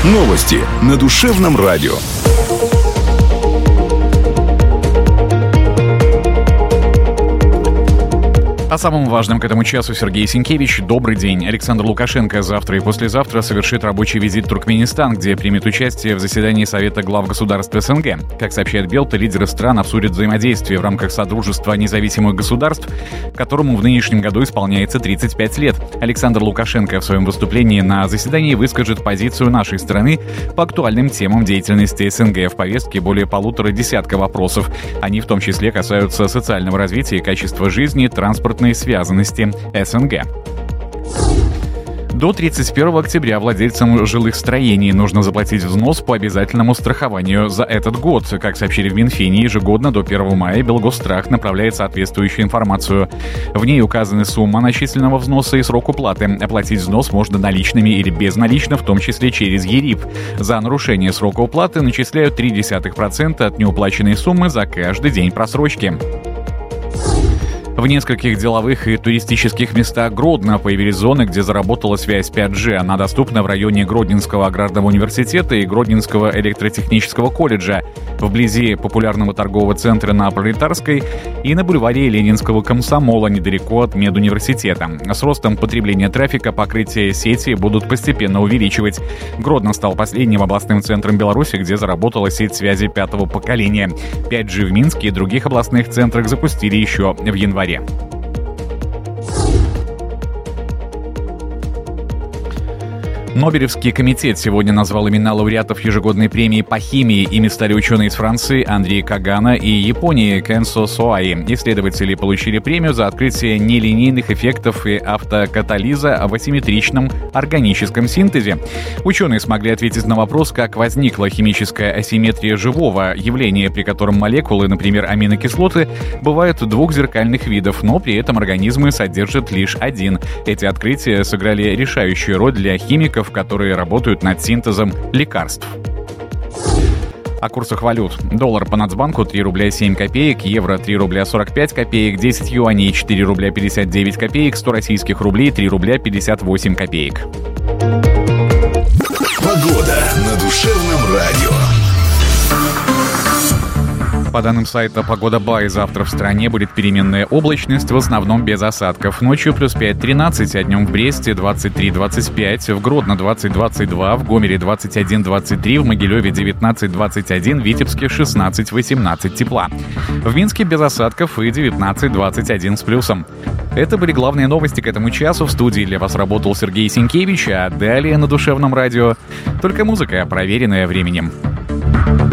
Новости на Душевном радио. О самом важном к этому часу Сергей Сенкевич. Добрый день. Александр Лукашенко завтра и послезавтра совершит рабочий визит в Туркменистан, где примет участие в заседании Совета глав государств СНГ. Как сообщает Белта, лидеры стран обсудят взаимодействие в рамках Содружества независимых государств, которому в нынешнем году исполняется 35 лет. Александр Лукашенко в своем выступлении на заседании выскажет позицию нашей страны по актуальным темам деятельности СНГ. В повестке более 1,5 десятка вопросов. Они в том числе касаются социального развития и качества жизни, транспортной связанности СНГ. До 31 октября владельцам жилых строений нужно заплатить взнос по обязательному страхованию за этот год. Как сообщили в Минфине, ежегодно до 1 мая Белгосстрах направляет соответствующую информацию. В ней указаны сумма начисленного взноса и срок уплаты. Оплатить взнос можно наличными или безналично, в том числе через ЕРИП. За нарушение срока уплаты начисляют 0,3% от неуплаченной суммы за каждый день просрочки. В нескольких деловых и туристических местах Гродно появились зоны, где заработала связь 5G. Она доступна в районе Гродненского аграрного университета и Гродненского электротехнического колледжа, вблизи популярного торгового центра на Пролетарской и на бульваре Ленинского комсомола, недалеко от медуниверситета. С ростом потребления трафика покрытие сети будут постепенно увеличивать. Гродно стал последним областным центром Беларуси, где заработала сеть связи 5-го поколения. 5G в Минске и других областных центрах запустили еще в январе. Нобелевский комитет сегодня назвал имена лауреатов ежегодной премии по химии. Ими стали ученые из Франции Андрей Кагана и Японии Кенсо Соаи. Исследователи получили премию за открытие нелинейных эффектов и автокатализа в асимметричном органическом синтезе. Ученые смогли ответить на вопрос, как возникла химическая асимметрия живого явления, при котором молекулы, например, аминокислоты, бывают двух зеркальных видов, но при этом организмы содержат лишь один. Эти открытия сыграли решающую роль для химиков, которые работают над синтезом лекарств. О курсах валют. Доллар по Нацбанку 3 рубля 7 копеек, евро 3 рубля 45 копеек, 10 юаней 4 рубля 59 копеек, 100 российских рублей 3 рубля 58 копеек. Погода на Душевном радио. По данным сайта «Погода.бай», завтра в стране будет переменная облачность, в основном без осадков. Ночью плюс 5-13, а днем в Бресте 23-25, в Гродно 20-22, в Гомеле 21-23, в Могилеве 19-21, в Витебске 16-18 тепла. В Минске без осадков и 19-21 с плюсом. Это были главные новости к этому часу. В студии для вас работал Сергей Сенкевич, а далее на Душевном радио только музыка, проверенная временем.